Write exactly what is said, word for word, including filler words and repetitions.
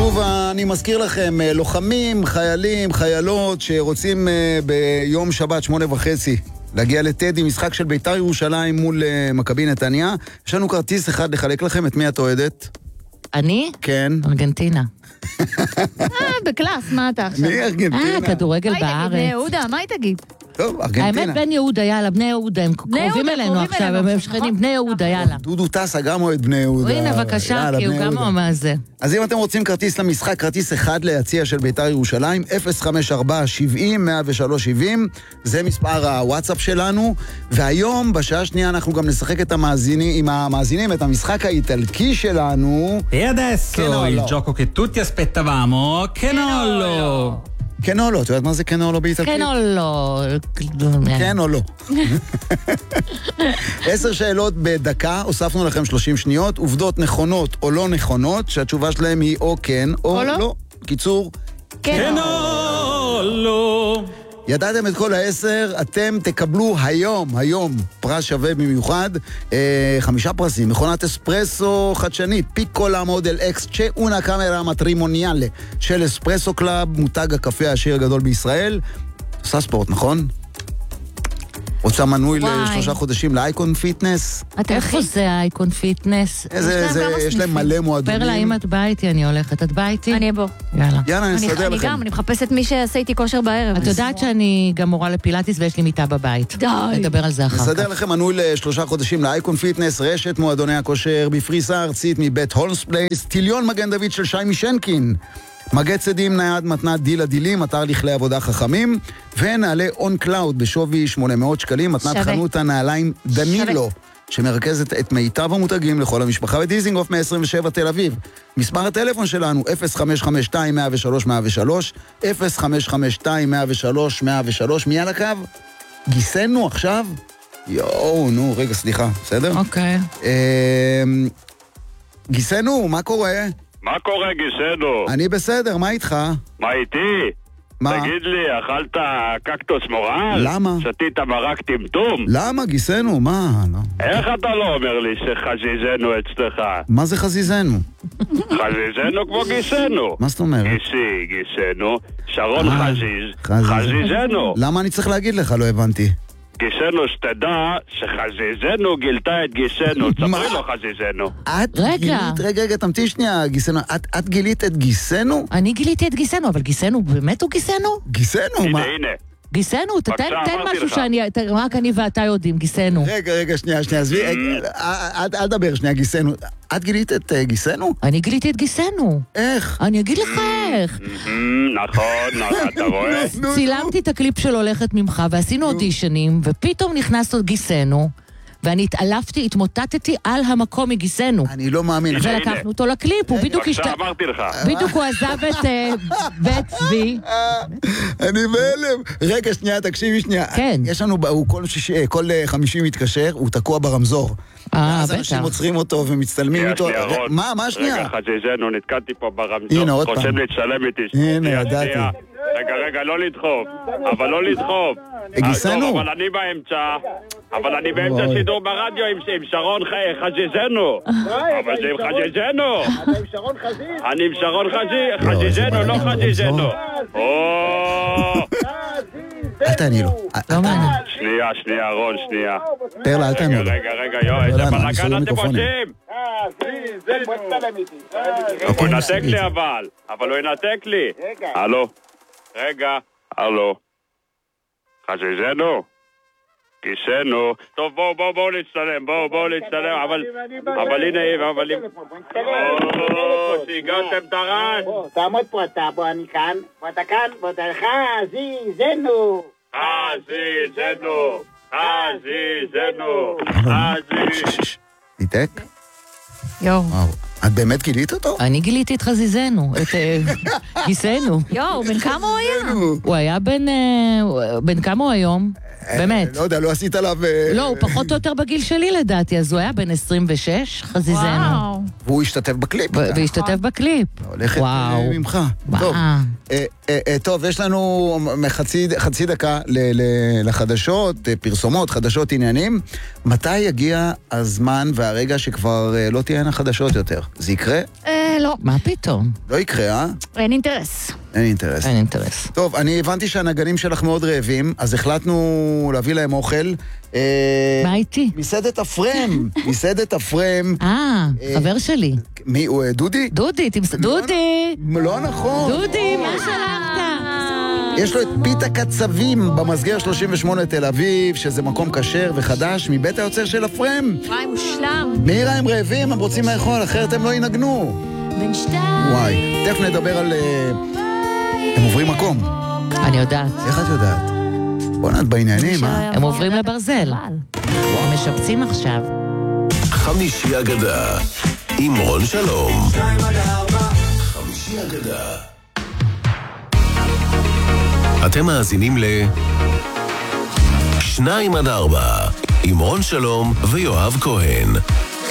שוב אני מזכיר לכם, לוחמים, חיילים, חיילות שרוצים ביום שבת שמונה וחצי להגיע לטדי, משחק של בית"ר ירושלים מול מכבי נתניה. יש לנו כרטיס אחד לחלק לכם. את מי את אוהדת? אני? כן. ארגנטינה. אה, בקלאס, מה אתה עכשיו? מי ארגנטינה? אה, כדורגל מה היא תגיד, בארץ. בני יהודה, מה היא תגיד? טוב, ארגנטינה. האמת, בני יהודה, יאללה, בני יהודה, הם קרובים יהודה, אלינו קרובים עכשיו, אלינו הם עכשיו, שכנים, נכון? בני יהודה, יאללה. דודו טסה גם אוהד בני יהודה. הנה, בבקשה, יאללה, כי הוא בני גם יהודה. מה זה. אז אם אתם רוצים כרטיס למשחק, כרטיס אחד ליציע של בית"ר ירושלים, אפס חמש ארבע שבעים מאה ושלוש שבעים, זה מספר הוואטסאפ שלנו, והיום, בשעה שנייה, אנחנו גם נשחק את המאזינים, עם המאזינים, את המשחק האיטלקי שלנו. E adesso il gioco che tutti aspettavamo, Kenolo. כן או לא, את יודעת מה זה כן או לא באיטלקית? כן או לא? כן או לא. עשר שאלות בדקה, הוספנו לכם שלושים שניות, עובדות נכונות או לא נכונות, שהתשובה שלהם היא או כן או או לא. לא. קיצור, Kenolo. ידעתם את כל העשר, אתם תקבלו היום, היום, פרס שווה במיוחד, אה, חמישה פרסים, מכונת אספרסו חדשנית, פיקולה מודל אקס, צ'אונה קאמרה מטרימוניאלה, של אספרסו קלאב, מותג הקפה העשיר הגדול בישראל. עושה ספורט, נכון? רוצה מנוי וואי. לשלושה חודשים לאייקון פיטנס? אתה איפה הכי? זה האייקון פיטנס? איזה, להם זה, כמה יש להם סניפים. מלא מועדונים. פרלה, אם את באה איתי, אני הולכת. את באה איתי? אני אבוא. יאללה. יאללה, אני נסדר אני לכם. גם, אני מחפשת מי שעשה איתי כושר בערב. את יודעת שאני גם מורה לפילאטיס ויש לי מיטה בבית. די. נדבר על זה אחר נסדר כך. לכם מנוי לשלושה חודשים לאייקון פיטנס, רשת מועדוני הכושר בפריסה ארצית מבית הולמס פלייס, טיליון מגן דוד של שי משנקין, מגד צדים נייד מתנת דיל הדילים, אתר לכלי עבודה חכמים, ונעלה און קלאוד בשווי שמונה מאות שקלים, מתנת שווה. חנות הנעליים דנילו, שמרכזת את מיטב המותגים לכל המשפחה בדיזינגוף מאה עשרים ושבע תל אביב. מספר הטלפון שלנו אפס חמש חמש שתיים מאה ושלוש מאה ושלוש, אפס חמש חמש שתיים מאה ושלוש מאה ושלוש. מי על הקו? גיסנו עכשיו? יואו, נו, רגע, סליחה, בסדר? אוקיי. אמ, גיסנו, מה קורה? מה קורה גיסנו? אני בסדר, מה איתך? מה איתי? מה? תגיד לי, אכלת קקטוס מורל? למה? שתית מרק טמטום? למה, גיסנו? מה? לא. איך אתה לא אומר לי שחזיזנו אצלך? מה זה חזיזנו? חזיזנו כמו גיסנו. מה זאת אומרת? גיסי, גיסנו, שרון אה, חזיז, חזיז. חזיזנו. למה אני צריך להגיד לך? לא הבנתי. גיסנו שתדע שחזיזנו גילתה את גיסנו. מה? תספרי לו חזיזנו. את רגע. גילית, רגע, רגע, תמתין שנייה, גיסנו. את, את גילית את גיסנו? אני גיליתי את גיסנו, אבל גיסנו, באמת הוא גיסנו? גיסנו, מה? הנה, הנה. גיסנו, תתן בבקשה, תן אמרתי משהו לך. שאני, ת- רק אני ואתה יודעים, גיסנו. רגע, רגע, שנייה, שנייה, עזבי, רגע, אל אל תדבר שנייה, גיסנו. את גילית את אה, גיסנו? אני גיליתי את גיסנו. איך? אני אגיד לך איך. אמ, נכון, נכון, אתה רואה? צילמתי את הקליפ של הולכת ממך, ועשינו אודישנים, ופתאום נכנס עוד גיסנו, ואני התעלפתי, התמוטטתי על המקום מגיסנו. אני לא מאמין. הנה, ולקחנו אותו לקליפ, הוא בדיוק השת... עכשיו אמרתי לך. בדיוק הוא עזב את אה, בית צבי. אני בהלם. רגע, שנייה, תקשיבי שנייה. כן. יש לנו, הוא כל שישי, אה, כל אה, חמישי מתקשר, הוא תקוע ברמזור. אה, אז אנשים בטח. עוצרים אותו ומצטלמים שנייה, איתו. שנייה, ר- רון. מה, מה שנייה? רגע, חזיזנו, נתקעתי פה ברמזור. הנה, עוד פעם. רוצים להצטלם איתי. הנה, שנייה, ידעתי. שנייה. רגע, רגע, לא לדחוף. אבל לא לדחוף. גיסנו? אה, טוב, אבל אני באמצע. אבל אני באמצע אוי. שידור ברדיו עם עם שרון ח- חזיזנו. אבל זה עם חזיזנו. אתה עם שרון חזיז? אני עם שרון חזי- יואו, איזה חזיזנו, לא בלגן חזיזנו. ברמזור. או, אל תעני לו. לא מעניין. שנייה, שנייה, רון, שנייה. פרלה, אל תעני רגע, לו. רגע, רגע, יואו, איזה לא, לא, בלאגן מסתובבים אתם מיקרופונים. עושים? חזיז, בוא תצלם איתי. הוא ינתק לי אבל. אבל הוא ינתק לי. רגע. הלו. רגע. הלו. חזיזנו. כיסנו. טוב, בואו, בואו, בואו להצטלם. בואו, בואו להצטלם. אבל... אבל הנה, אבל אם... או, שהגעתם את הרעש. בוא, תעמוד פה אתה, בוא אני כאן. בוא אתה כאן, בוא אתה חזיזנו. חזיזנו. חזיזנו. חזיזנו. ניתק? יואו. וואו. את באמת גילית אותו? אני גיליתי את חזיזנו, את אה, גיסנו. יואו, בן כמה הוא היה? הוא היה בן... אה, בן כמה הוא היום? באמת. לא יודע, לא עשית עליו... לא, הוא פחות או יותר בגיל שלי לדעתי, אז הוא היה בן עשרים ושש, חזיזנו. וואו. והוא השתתף בקליפ. והשתתף בקליפ. הולכת ממך. טוב, טוב, יש לנו חצי דקה לחדשות, פרסומות, חדשות עניינים. מתי יגיע הזמן והרגע שכבר לא תהיינה חדשות יותר? זה יקרה? אה, לא. מה פתאום? לא יקרה, אה? אין אינטרס. אין אינטרס. אין אינטרס. טוב, אני הבנתי שהנגנים שלך מאוד רעבים, אז החלטנו להביא להם אוכל. מה איתי? מסעדת אפרם, מסעדת אפרם. אה, חבר שלי. מי, הוא דודי? דודי, תמס... דודי! לא נכון. דודי, מה שלחת? יש לו את פיתה קצבים במסגר שלושים ושמונה תל אביב, שזה מקום כשר וחדש מבית היוצר של אפרם. וואי, מושלם. מאירה הם רעבים, הם רוצים לאכול, אחרת הם לא ינגנו. וואי, תכף נדבר על... הם עוברים מקום. אני יודעת. איך את יודעת? בוא נעת בעניינים, אה? הם עוברים לברזל. הם משפצים עכשיו. חמישי אגדה עם רון שלום. חמישי אגדה. אתם מאזינים ל... שניים עד ארבע עם רון שלום ויואב כהן.